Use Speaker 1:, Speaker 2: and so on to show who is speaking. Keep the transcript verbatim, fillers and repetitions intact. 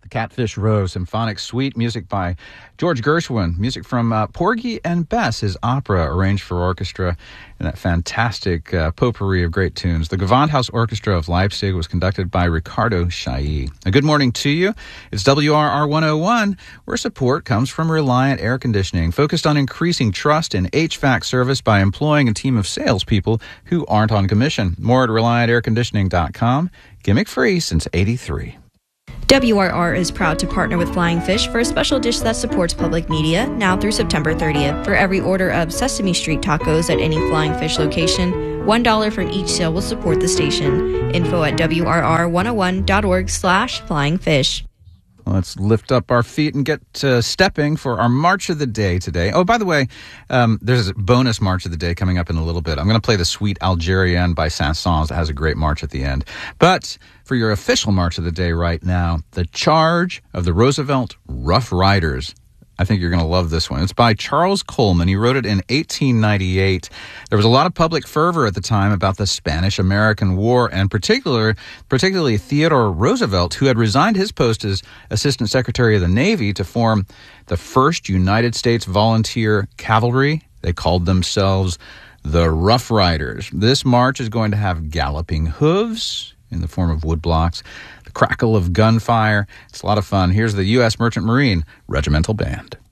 Speaker 1: The Catfish Row Symphonic Suite, music by George Gershwin, music from uh, Porgy and Bess, his opera arranged for orchestra, and that fantastic uh, potpourri of great tunes. The Gewandhaus Orchestra of Leipzig was conducted by Ricardo Chailly. A good morning to you. It's W R R one oh one, where support comes from Reliant Air Conditioning, focused on increasing trust in H V A C service by employing a team of salespeople who aren't on commission. More at reliant air conditioning dot com. Gimmick free since eighty-three.
Speaker 2: W R R is proud to partner with Flying Fish for a special dish that supports public media now through September thirtieth. For every order of Sesame Street tacos at any Flying Fish location, one dollar from each sale will support the station. Info at W R R one oh one dot org slash flying fish.
Speaker 1: Let's lift up our feet and get uh, stepping for our March of the Day today. Oh, by the way, um, there's a bonus March of the Day coming up in a little bit. I'm going to play the Suite Algérienne by Saint-Saëns that has a great march at the end. But for your official March of the Day right now, The Charge of the Roosevelt Rough Riders. I think you're going to love this one. It's by Charles Coleman. He wrote it in eighteen ninety-eight. There was a lot of public fervor at the time about the Spanish-American War, and particular, particularly Theodore Roosevelt, who had resigned his post as Assistant Secretary of the Navy to form the first United States Volunteer Cavalry. They called themselves the Rough Riders. This march is going to have galloping hooves in the form of woodblocks, the crackle of gunfire. It's a lot of fun. Here's the U S Merchant Marine Regimental Band.